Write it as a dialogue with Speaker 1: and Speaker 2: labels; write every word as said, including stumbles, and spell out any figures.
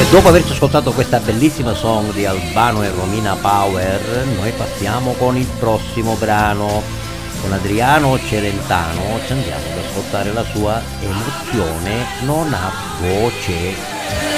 Speaker 1: Dopo averci ascoltato questa bellissima song di Albano e Romina Power, noi passiamo con il prossimo brano. Con Adriano Celentano ci andiamo ad ascoltare la sua Emozione non ha voce.